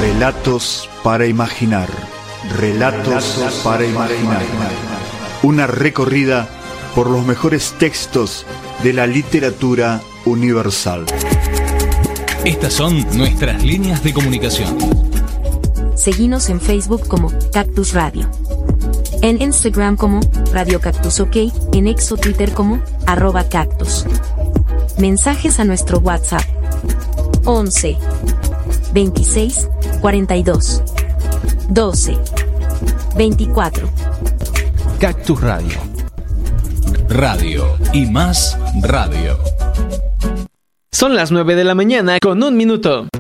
Relatos para imaginar. Relatos para imaginar. Una recorrida por los mejores textos de la literatura universal. Estas son nuestras líneas de comunicación. Seguinos en Facebook como Cactus Radio, en Instagram como Radio Cactus OK, en X o Twitter como @cactus. Mensajes a nuestro WhatsApp 11 26 42 12 24. Cactus Radio. Radio y más radio. Son las 9 de la mañana con 1 minuto.